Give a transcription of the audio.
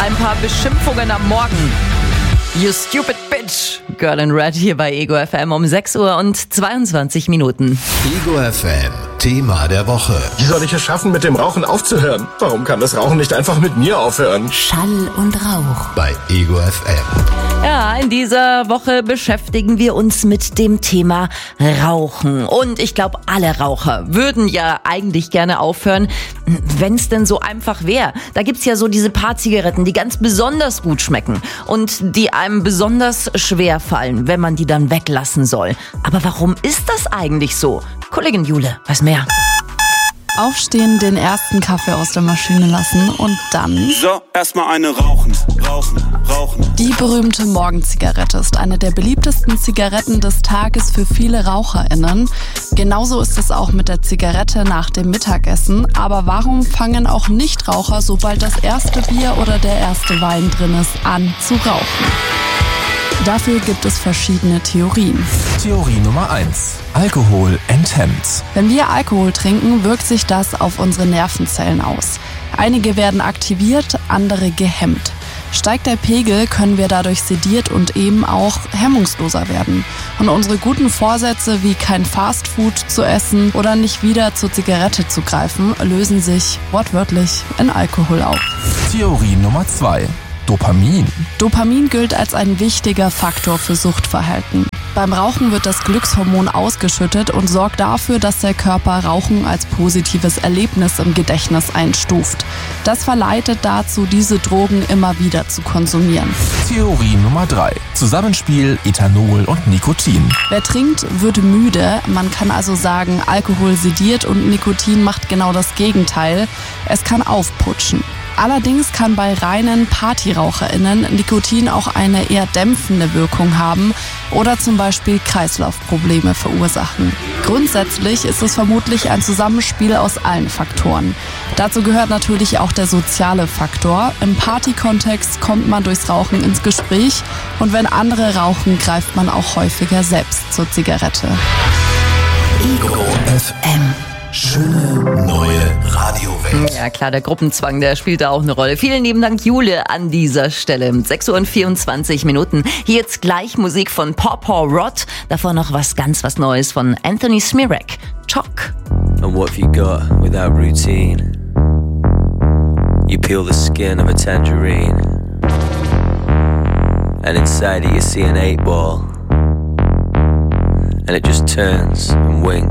Ein paar Beschimpfungen am Morgen. You stupid bitch. Girl in Red hier bei Ego FM um 6 Uhr und 22 Minuten. Ego FM, Thema der Woche. Wie soll ich es schaffen, mit dem Rauchen aufzuhören? Warum kann das Rauchen nicht einfach mit mir aufhören? Schall und Rauch. Bei Ego FM. Ja, in dieser Woche beschäftigen wir uns mit dem Thema Rauchen. Und ich glaube, alle Raucher würden ja eigentlich gerne aufhören, wenn es denn so einfach wäre. Da gibt's ja so diese paar Zigaretten, die ganz besonders gut schmecken und die einem besonders schwer fallen, wenn man die dann weglassen soll. Aber warum ist das eigentlich so? Kollegin Jule weiß mehr. Aufstehen, den ersten Kaffee aus der Maschine lassen und dann... So, erstmal eine rauchen. Die berühmte Morgenzigarette ist eine der beliebtesten Zigaretten des Tages für viele RaucherInnen. Genauso ist es auch mit der Zigarette nach dem Mittagessen. Aber warum fangen auch Nichtraucher, sobald das erste Bier oder der erste Wein drin ist, an zu rauchen? Dafür gibt es verschiedene Theorien. Theorie Nummer 1. Alkohol enthemmt. Wenn wir Alkohol trinken, wirkt sich das auf unsere Nervenzellen aus. Einige werden aktiviert, andere gehemmt. Steigt der Pegel, können wir dadurch sediert und eben auch hemmungsloser werden. Und unsere guten Vorsätze wie kein Fastfood zu essen oder nicht wieder zur Zigarette zu greifen, lösen sich wortwörtlich in Alkohol auf. Theorie Nummer 2. Dopamin. Dopamin gilt als ein wichtiger Faktor für Suchtverhalten. Beim Rauchen wird das Glückshormon ausgeschüttet und sorgt dafür, dass der Körper Rauchen als positives Erlebnis im Gedächtnis einstuft. Das verleitet dazu, diese Drogen immer wieder zu konsumieren. Theorie Nummer 3. Zusammenspiel Ethanol und Nikotin. Wer trinkt, wird müde. Man kann also sagen, Alkohol sediert und Nikotin macht genau das Gegenteil. Es kann aufputschen. Allerdings kann bei reinen PartyraucherInnen Nikotin auch eine eher dämpfende Wirkung haben oder zum Beispiel Kreislaufprobleme verursachen. Grundsätzlich ist es vermutlich ein Zusammenspiel aus allen Faktoren. Dazu gehört natürlich auch der soziale Faktor. Im Partykontext kommt man durchs Rauchen ins Gespräch und wenn andere rauchen, greift man auch häufiger selbst zur Zigarette. Ego FM. Schöne neue Radiowelt. Ja klar, der Gruppenzwang, der spielt da auch eine Rolle. Vielen lieben Dank, Jule, an dieser Stelle. 6 Uhr und 24 Minuten. Hier jetzt gleich Musik von Pawpaw Rod. Davor noch was Neues von Anthony Smirek. Choc. And what have you got without routine? You peel the skin of a tangerine, and inside it you see an 8-ball, and it just turns and winks.